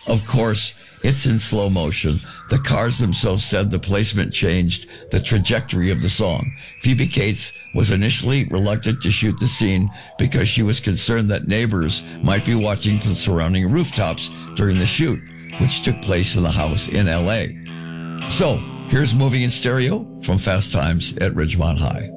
Of course, it's in slow motion. The Cars themselves said the placement changed the trajectory of the song. Phoebe Cates was initially reluctant to shoot the scene because she was concerned that neighbors might be watching from surrounding rooftops during the shoot, which took place in the house in L.A. So, here's Moving in Stereo from Fast Times at Ridgemont High.